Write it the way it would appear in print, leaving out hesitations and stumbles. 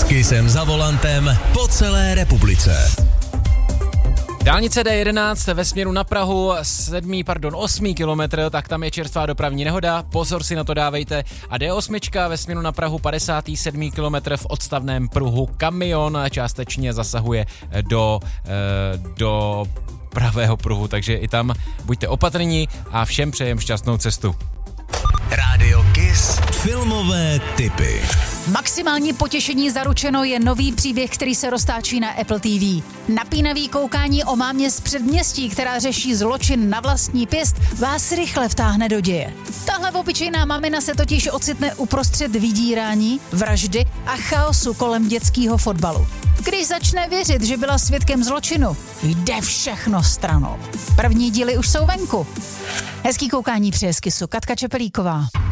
Kissem za volantem po celé republice. Dálnice D11 ve směru na Prahu, 8 kilometr, tak tam je čerstvá dopravní nehoda, pozor si na to dávejte. A D8 ve směru na Prahu, 57 kilometr, v odstavném pruhu kamion částečně zasahuje do pravého pruhu, takže i tam buďte opatrní a všem přejem šťastnou cestu. Rádio Kiss filmové tipy. Maximální potěšení zaručeno je nový příběh, který se roztáčí na Apple TV. Napínavý koukání o mámě z předměstí, která řeší zločin na vlastní pěst, vás rychle vtáhne do děje. Tahle obyčejná mamina se totiž ocitne uprostřed vydírání, vraždy a chaosu kolem dětského fotbalu. Když začne věřit, že byla svědkem zločinu, jde všechno stranou. První díly už jsou venku. Hezký koukání při Kisu. Katka Čepelíková.